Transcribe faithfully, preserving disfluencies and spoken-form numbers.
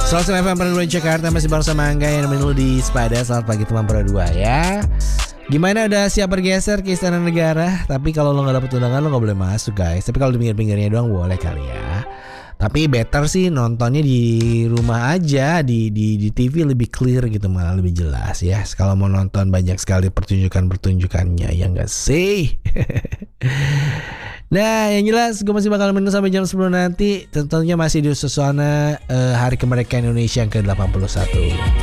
Selamat F M Perdua Jakarta, masih bersama Angga yang nemenin lu di Sepada. Selamat pagi teman Perdua ya. Gimana, udah siap bergeser ke Istana Negara? Tapi kalau lo gak dapet undangan lo gak boleh masuk guys. Tapi kalau di pinggir-pinggirnya doang boleh kali ya. Tapi better sih nontonnya di rumah aja, di di di T V lebih clear gitu, malah lebih jelas ya. Kalau mau nonton banyak sekali pertunjukan-pertunjukannya, ya enggak sih? Nah, yang jelas gue masih bakal menunggu sampai jam sepuluh nanti. Tentunya masih di suasana uh, Hari Kemerdekaan Indonesia yang ke delapan puluh satu.